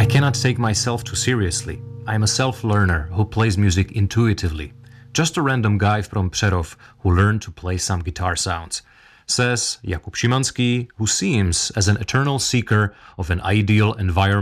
I cannot take myself too seriously. I am a self-learner who plays music intuitively. Just a random guy from Přerov who learned to play some guitar sounds, says Jakub Szymanski, who seems as an eternal seeker of an ideal environment